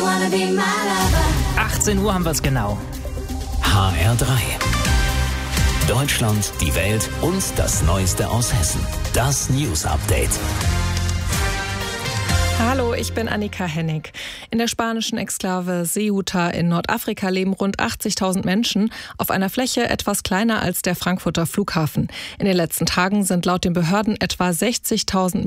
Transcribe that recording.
18 Uhr haben wir es genau. HR3. Deutschland, die Welt und das Neueste aus Hessen. Das News Update. Hallo, ich bin Annika Hennig. In der spanischen Exklave Ceuta in Nordafrika leben rund 80.000 Menschen auf einer Fläche etwas kleiner als der Frankfurter Flughafen. In den letzten Tagen sind laut den Behörden etwa 60.000